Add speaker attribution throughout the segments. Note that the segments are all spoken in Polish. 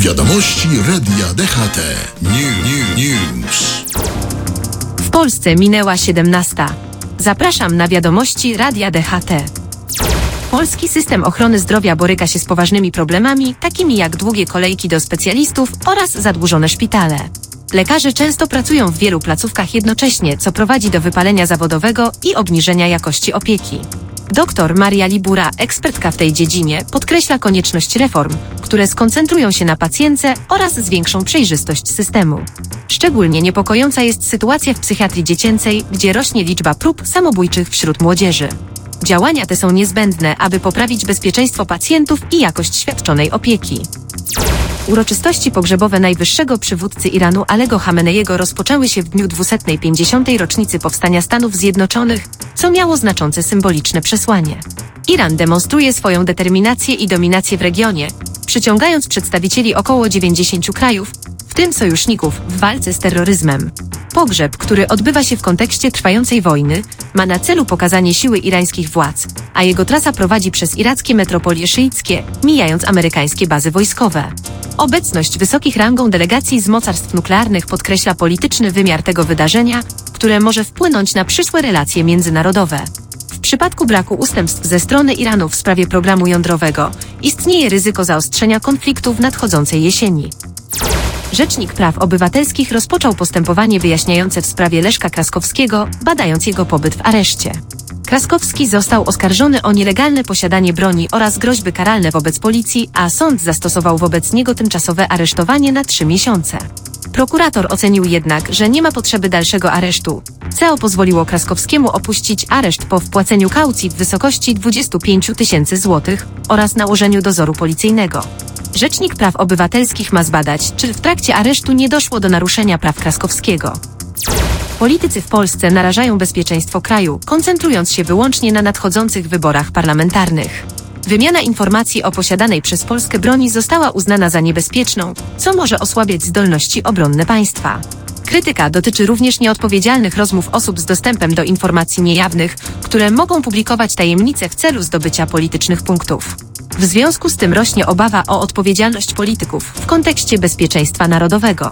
Speaker 1: Wiadomości Radia DHT. News.
Speaker 2: W Polsce minęła 17. Zapraszam na wiadomości Radia DHT. Polski system ochrony zdrowia boryka się z poważnymi problemami, takimi jak długie kolejki do specjalistów oraz zadłużone szpitale. Lekarze często pracują w wielu placówkach jednocześnie, co prowadzi do wypalenia zawodowego i obniżenia jakości opieki. Dr Maria Libura, ekspertka w tej dziedzinie, podkreśla konieczność reform, które skoncentrują się na pacjentce oraz zwiększą przejrzystość systemu. Szczególnie niepokojąca jest sytuacja w psychiatrii dziecięcej, gdzie rośnie liczba prób samobójczych wśród młodzieży. Działania te są niezbędne, aby poprawić bezpieczeństwo pacjentów i jakość świadczonej opieki. Uroczystości pogrzebowe najwyższego przywódcy Iranu Alego Chameneiego rozpoczęły się w dniu 250. rocznicy powstania Stanów Zjednoczonych, co miało znaczące symboliczne przesłanie. Iran demonstruje swoją determinację i dominację w regionie, przyciągając przedstawicieli około 90 krajów, w tym sojuszników, w walce z terroryzmem. Pogrzeb, który odbywa się w kontekście trwającej wojny, ma na celu pokazanie siły irańskich władz, a jego trasa prowadzi przez irackie metropolie szyickie, mijając amerykańskie bazy wojskowe. Obecność wysokich rangą delegacji z mocarstw nuklearnych podkreśla polityczny wymiar tego wydarzenia, które może wpłynąć na przyszłe relacje międzynarodowe. W przypadku braku ustępstw ze strony Iranu w sprawie programu jądrowego, istnieje ryzyko zaostrzenia konfliktu w nadchodzącej jesieni. Rzecznik Praw Obywatelskich rozpoczął postępowanie wyjaśniające w sprawie Leszka Kraskowskiego, badając jego pobyt w areszcie. Kraskowski został oskarżony o nielegalne posiadanie broni oraz groźby karalne wobec policji, a sąd zastosował wobec niego tymczasowe aresztowanie na 3 miesiące. Prokurator ocenił jednak, że nie ma potrzeby dalszego aresztu. CO pozwoliło Kraskowskiemu opuścić areszt po wpłaceniu kaucji w wysokości 25 000 złotych oraz nałożeniu dozoru policyjnego. Rzecznik Praw Obywatelskich ma zbadać, czy w trakcie aresztu nie doszło do naruszenia praw Kraskowskiego. Politycy w Polsce narażają bezpieczeństwo kraju, koncentrując się wyłącznie na nadchodzących wyborach parlamentarnych. Wymiana informacji o posiadanej przez Polskę broni została uznana za niebezpieczną, co może osłabiać zdolności obronne państwa. Krytyka dotyczy również nieodpowiedzialnych rozmów osób z dostępem do informacji niejawnych, które mogą publikować tajemnice w celu zdobycia politycznych punktów. W związku z tym rośnie obawa o odpowiedzialność polityków w kontekście bezpieczeństwa narodowego.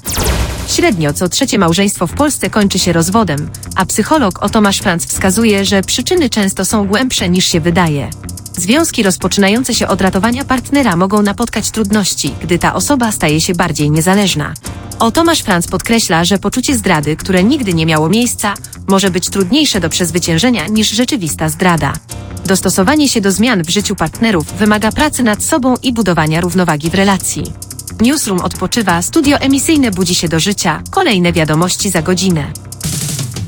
Speaker 2: Średnio co trzecie małżeństwo w Polsce kończy się rozwodem, a psycholog Tomasz Franc wskazuje, że przyczyny często są głębsze niż się wydaje. Związki rozpoczynające się od ratowania partnera mogą napotkać trudności, gdy ta osoba staje się bardziej niezależna. Tomasz Franc podkreśla, że poczucie zdrady, które nigdy nie miało miejsca, może być trudniejsze do przezwyciężenia niż rzeczywista zdrada. Dostosowanie się do zmian w życiu partnerów wymaga pracy nad sobą i budowania równowagi w relacji. Newsroom odpoczywa, studio emisyjne budzi się do życia, kolejne wiadomości za godzinę.